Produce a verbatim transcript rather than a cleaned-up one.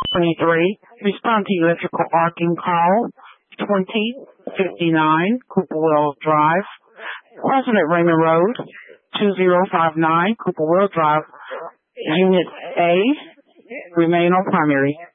twenty-three. Respond to electrical arcing call twenty fifty-nine, Cooper Wells Drive. President Raymond Road, two zero five nine, Cooper Wells Drive. Unit A, remain on primary.